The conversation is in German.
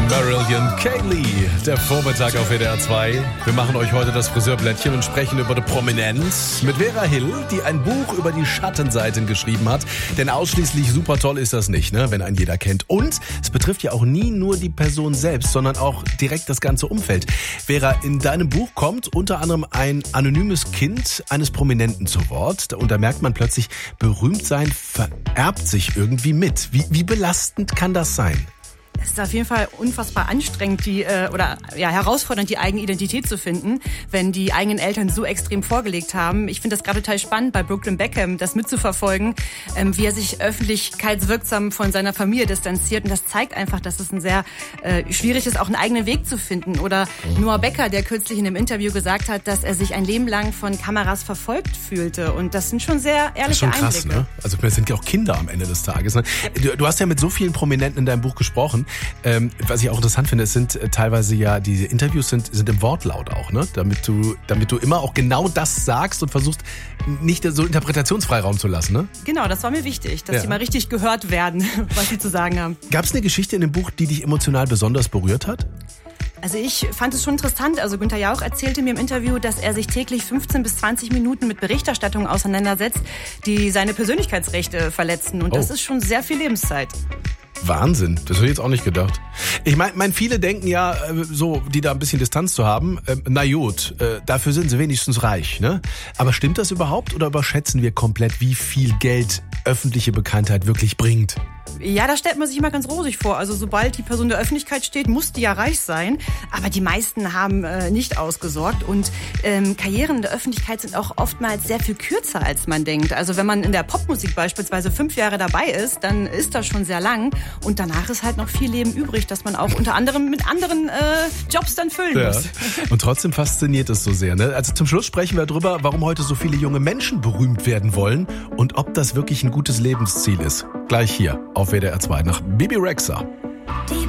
Marillion Kaylee, der Vormittag auf WDR 2. Wir machen euch heute das Friseurblättchen und sprechen über die Prominenz mit Vera Hill, die ein Buch über die Schattenseiten geschrieben hat. Denn ausschließlich super toll ist das nicht, ne? Wenn einen jeder kennt. Und es betrifft ja auch nie nur die Person selbst, sondern auch direkt das ganze Umfeld. Vera, in deinem Buch kommt unter anderem ein anonymes Kind eines Prominenten zu Wort. Und da merkt man plötzlich, Berühmtsein vererbt sich irgendwie mit. Wie belastend kann das sein? Es ist auf jeden Fall unfassbar anstrengend, herausfordernd, die eigene Identität zu finden, wenn die eigenen Eltern so extrem vorgelegt haben. Ich finde das gerade total spannend, bei Brooklyn Beckham das mitzuverfolgen, wie er sich öffentlichkeitswirksam von seiner Familie distanziert. Und das zeigt einfach, dass es ein sehr schwierig ist, auch einen eigenen Weg zu finden. Oder Noah Becker, der kürzlich in einem Interview gesagt hat, dass er sich ein Leben lang von Kameras verfolgt fühlte. Und das sind schon sehr ehrliche Einblicke. Das ist schon krass, ne? Also das sind ja auch Kinder am Ende des Tages. Ne? Du hast ja mit so vielen Prominenten in deinem Buch gesprochen. Was ich auch interessant finde, es sind teilweise ja, diese Interviews sind im Wortlaut auch, ne? Damit du immer auch genau das sagst und versuchst, nicht so Interpretationsfreiraum zu lassen, ne? Genau, das war mir wichtig, dass die mal richtig gehört werden, was sie zu sagen haben. Gab es eine Geschichte in dem Buch, die dich emotional besonders berührt hat? Also ich fand es schon interessant. Also Günther Jauch erzählte mir im Interview, dass er sich täglich 15 bis 20 Minuten mit Berichterstattungen auseinandersetzt, die seine Persönlichkeitsrechte verletzen. Und das ist schon sehr viel Lebenszeit. Wahnsinn, das hätte ich jetzt auch nicht gedacht. Ich meine, viele denken ja, so, die da ein bisschen Distanz zu haben, na gut, dafür sind sie wenigstens reich, ne? Aber stimmt das überhaupt oder überschätzen wir komplett, wie viel Geld öffentliche Bekanntheit wirklich bringt? Ja, da stellt man sich immer ganz rosig vor. Also sobald die Person in der Öffentlichkeit steht, muss die ja reich sein. Aber die meisten haben nicht ausgesorgt. Und Karrieren in der Öffentlichkeit sind auch oftmals sehr viel kürzer, als man denkt. Also wenn man in der Popmusik beispielsweise 5 Jahre dabei ist, dann ist das schon sehr lang. Und danach ist halt noch viel Leben übrig, das man auch unter anderem mit anderen Jobs dann füllen muss. Und trotzdem fasziniert es so sehr, ne? Also zum Schluss sprechen wir darüber, warum heute so viele junge Menschen berühmt werden wollen und ob das wirklich ein gutes Lebensziel ist. Gleich hier auf WDR 2 nach Bibi Rexha.